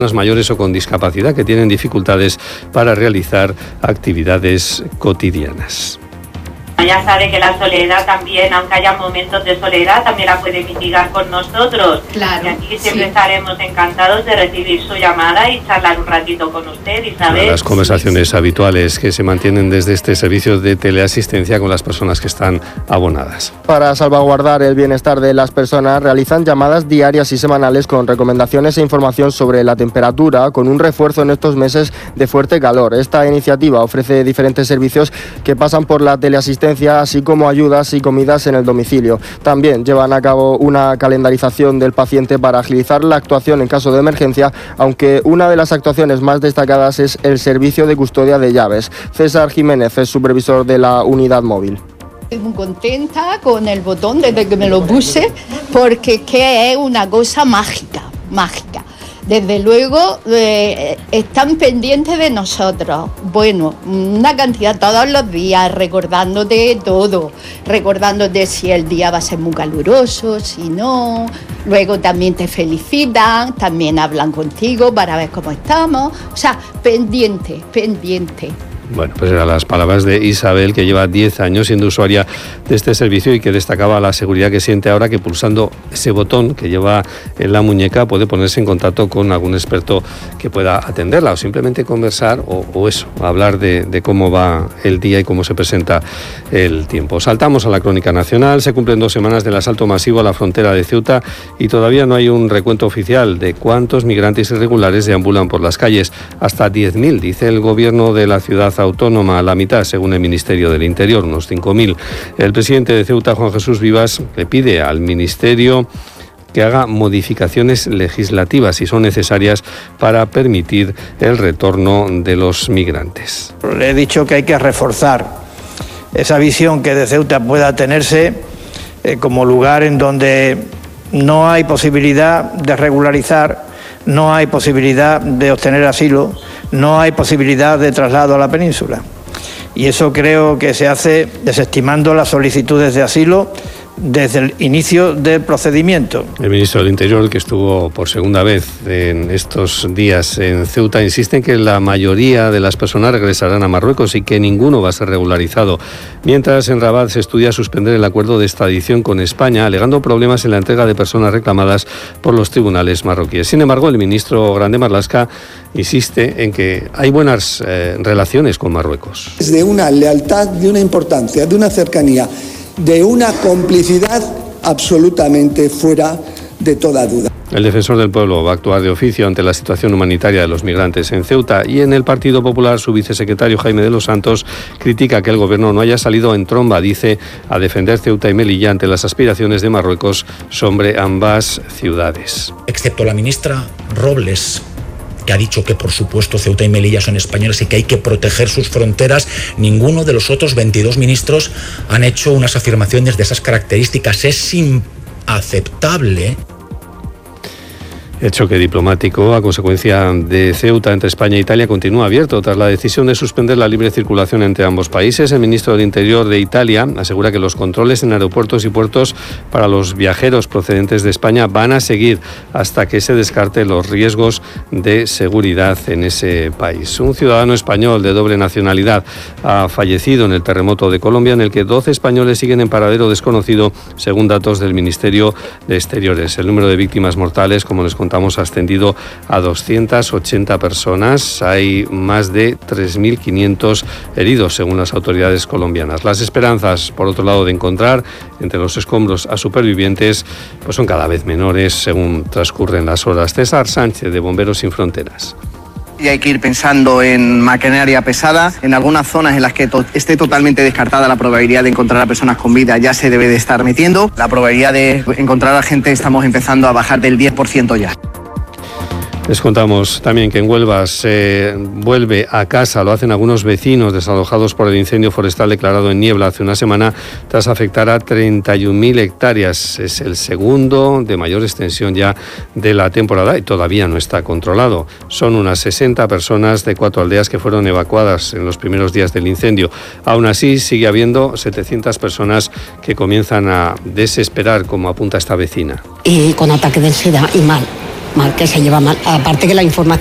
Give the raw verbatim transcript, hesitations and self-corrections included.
mayores o con discapacidad que tienen dificultades para realizar actividades cotidianas. Ya sabe que la soledad también, aunque haya momentos de soledad, también la puede mitigar con nosotros. Claro, y aquí siempre sí. estaremos encantados de recibir su llamada y charlar un ratito con usted, Isabel. Las conversaciones sí. habituales que se mantienen desde este servicio de teleasistencia con las personas que están abonadas. Para salvaguardar el bienestar de las personas, realizan llamadas diarias y semanales con recomendaciones e información sobre la temperatura, con un refuerzo en estos meses de fuerte calor. Esta iniciativa ofrece diferentes servicios que pasan por la teleasistencia, así como ayudas y comidas en el domicilio. También llevan a cabo una calendarización del paciente para agilizar la actuación en caso de emergencia, aunque una de las actuaciones más destacadas es el servicio de custodia de llaves. César Jiménez es supervisor de la unidad móvil. Estoy muy contenta con el botón desde que me lo puse, porque es que es una cosa mágica, mágica. Desde luego eh, están pendientes de nosotros. Bueno, una cantidad todos los días, recordándote todo, recordándote si el día va a ser muy caluroso, si no. Luego también te felicitan, también hablan contigo para ver cómo estamos. O sea, pendiente, pendiente. Bueno, pues eran las palabras de Isabel, que lleva diez años siendo usuaria de este servicio y que destacaba la seguridad que siente ahora que pulsando ese botón que lleva en la muñeca puede ponerse en contacto con algún experto que pueda atenderla o simplemente conversar o, o eso, hablar de, de cómo va el día y cómo se presenta el tiempo. Saltamos a la crónica nacional. Se cumplen dos semanas del asalto masivo a la frontera de Ceuta y todavía no hay un recuento oficial de cuántos migrantes irregulares deambulan por las calles. Hasta diez mil, dice el gobierno de la ciudad autónoma, a la mitad, según el Ministerio del Interior, unos cinco mil. El presidente de Ceuta, Juan Jesús Vivas, le pide al Ministerio que haga modificaciones legislativas si son necesarias para permitir el retorno de los migrantes. Le he dicho que hay que reforzar esa visión que de Ceuta pueda tenerse eh, como lugar en donde no hay posibilidad de regularizar, no hay posibilidad de obtener asilo, no hay posibilidad de traslado a la península. Y eso creo que se hace desestimando las solicitudes de asilo desde el inicio del procedimiento. El ministro del Interior, que estuvo por segunda vez en estos días en Ceuta, insiste en que la mayoría de las personas regresarán a Marruecos y que ninguno va a ser regularizado. Mientras en Rabat se estudia suspender el acuerdo de extradición con España, alegando problemas en la entrega de personas reclamadas por los tribunales marroquíes. Sin embargo, el ministro Grande Marlaska insiste en que hay buenas eh, relaciones con Marruecos. Es de una lealtad, de una importancia, de una cercanía, de una complicidad absolutamente fuera de toda duda. El defensor del pueblo va a actuar de oficio ante la situación humanitaria de los migrantes en Ceuta, y en el Partido Popular su vicesecretario Jaime de los Santos critica que el gobierno no haya salido en tromba, dice, a defender Ceuta y Melilla ante las aspiraciones de Marruecos sobre ambas ciudades. Excepto la ministra Robles, que ha dicho que por supuesto Ceuta y Melilla son españoles y que hay que proteger sus fronteras, ninguno de los otros veintidós ministros han hecho unas afirmaciones de esas características. Es inaceptable. El choque diplomático a consecuencia de Ceuta entre España e Italia continúa abierto tras la decisión de suspender la libre circulación entre ambos países. El ministro del Interior de Italia asegura que los controles en aeropuertos y puertos para los viajeros procedentes de España van a seguir hasta que se descarte los riesgos de seguridad en ese país. Un ciudadano español de doble nacionalidad ha fallecido en el terremoto de Colombia, en el que doce españoles siguen en paradero desconocido, según datos del Ministerio de Exteriores. El número de víctimas mortales, como les contamos, ha ascendido a doscientas ochenta personas. Hay más de tres mil quinientos heridos, según las autoridades colombianas. Las esperanzas, por otro lado, de encontrar entre los escombros a supervivientes, pues son cada vez menores según transcurren las horas. César Sánchez, de Bomberos Sin Fronteras. Y hay que ir pensando en maquinaria pesada. En algunas zonas en las que to- esté totalmente descartada la probabilidad de encontrar a personas con vida ya se debe de estar metiendo. La probabilidad de encontrar a gente estamos empezando a bajar del diez por ciento ya. Les contamos también que en Huelva se vuelve a casa, lo hacen algunos vecinos desalojados por el incendio forestal declarado en Niebla hace una semana, tras afectar a treinta y un mil hectáreas. Es el segundo de mayor extensión ya de la temporada y todavía no está controlado. Son unas sesenta personas de cuatro aldeas que fueron evacuadas en los primeros días del incendio. Aún así, sigue habiendo setecientas personas que comienzan a desesperar, como apunta esta vecina. Y con ataque de ansiedad y mal. mal, que se lleva mal. Aparte que la información